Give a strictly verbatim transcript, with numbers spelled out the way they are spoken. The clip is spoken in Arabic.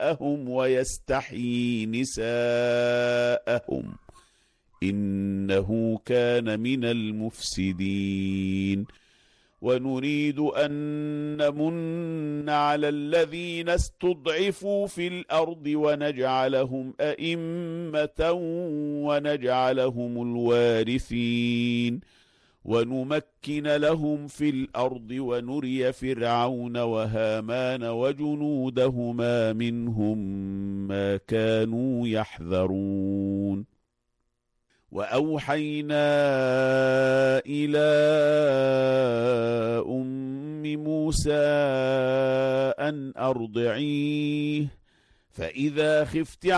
نساءهم ويستحيي نساءهم إنه كان من المفسدين ونريد أن نمن على الذين استضعفوا في الأرض ونجعلهم أئمة ونجعلهم الوارثين ونمكن لهم في الأرض ونري فرعون وهامان وجنودهما منهم ما كانوا يحذرون وأوحينا إلى أم موسى أن أرضعيه فإذا خفت